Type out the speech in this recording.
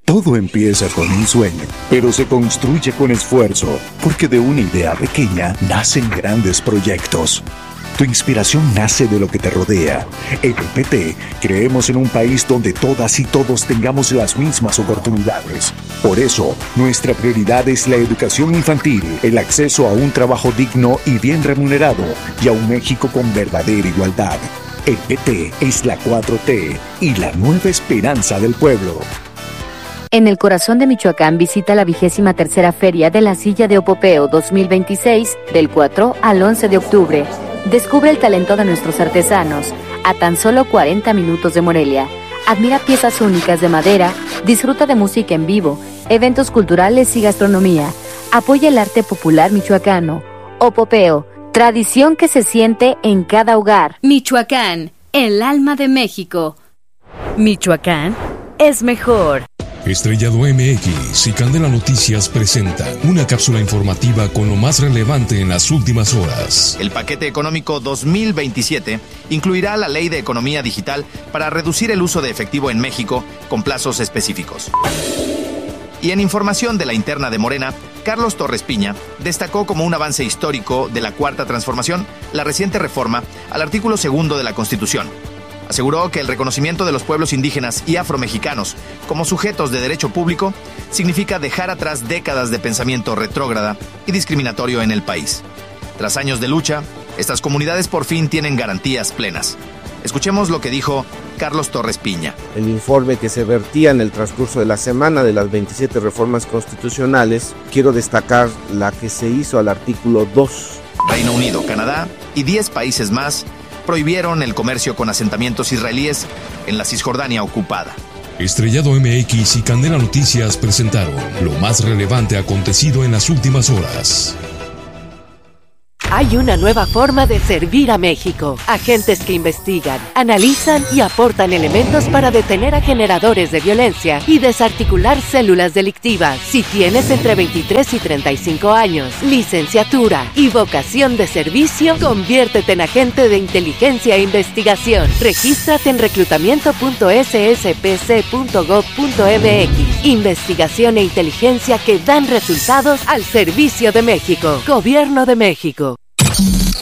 Todo empieza con un sueño, pero se construye con esfuerzo, porque de una idea pequeña nacen grandes proyectos. Tu inspiración nace de lo que te rodea. En el PT creemos en un país donde todas y todos tengamos las mismas oportunidades. Por eso, nuestra prioridad es la educación infantil, el acceso a un trabajo digno y bien remunerado, y a un México con verdadera igualdad. El PT es la 4T y la nueva esperanza del pueblo. En el corazón de Michoacán visita la 23ª Feria de la Silla de Opopeo 2026 del 4 al 11 de octubre. Descubre el talento de nuestros artesanos a tan solo 40 minutos de Morelia. Admira piezas únicas de madera, disfruta de música en vivo, eventos culturales y gastronomía. Apoya el arte popular michoacano. Opopeo, tradición que se siente en cada hogar. Michoacán, el alma de México. Michoacán es mejor. Estrellado MX y Candela Noticias presentan una cápsula informativa con lo más relevante en las últimas horas. El paquete económico 2027 incluirá la Ley de Economía Digital para reducir el uso de efectivo en México con plazos específicos. Y en información de la interna de Morena, Carlos Torres Piña destacó como un avance histórico de la Cuarta Transformación la reciente reforma al artículo 2 de la Constitución. Aseguró que el reconocimiento de los pueblos indígenas y afromexicanos como sujetos de derecho público significa dejar atrás décadas de pensamiento retrógrada y discriminatorio en el país. Tras años de lucha, estas comunidades por fin tienen garantías plenas. Escuchemos lo que dijo Carlos Torres Piña. El informe que se vertía en el transcurso de la semana de las 27 reformas constitucionales, quiero destacar la que se hizo al artículo 2. Reino Unido, Canadá y 10 países más prohibieron el comercio con asentamientos israelíes en la Cisjordania ocupada. Estrellado MX y Candela Noticias presentaron lo más relevante acontecido en las últimas horas. Hay una nueva forma de servir a México. Agentes que investigan, analizan y aportan elementos para detener a generadores de violencia y desarticular células delictivas. Si tienes entre 23 y 35 años, licenciatura y vocación de servicio, conviértete en agente de inteligencia e investigación. Regístrate en reclutamiento.sspc.gov.mx. Investigación e inteligencia que dan resultados al servicio de México. Gobierno de México.